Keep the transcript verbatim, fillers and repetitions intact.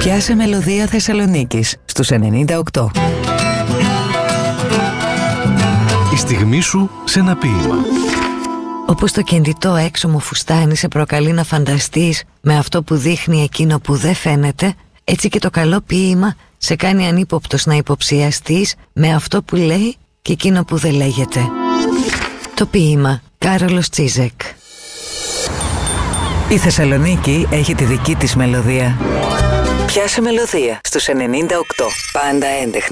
Πιάσε μελωδία Θεσσαλονίκης στους ενενήντα οκτώ. Η στιγμή σου σε ένα ποίημα. Όπως το κεντητό έξωμο φουστάνι σε προκαλεί να φανταστείς με αυτό που δείχνει εκείνο που δεν φαίνεται, έτσι και το καλό ποίημα σε κάνει ανύποπτος να υποψιαστείς με αυτό που λέει και εκείνο που δεν λέγεται. Το ποίημα, Κάρολος Τσίζεκ. Η Θεσσαλονίκη έχει τη δική της μελωδία. Πιάσε μελωδία στους ενενήντα οκτώ. Πάντα έντεχνα.